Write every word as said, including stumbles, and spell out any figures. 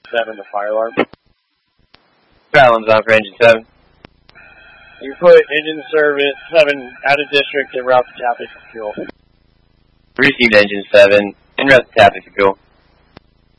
seven, the fire alarm. Alarm's on for engine seven. You put engine service seven out of district and route to Taffy for fuel. Received engine seven, en route to Taffy for fuel.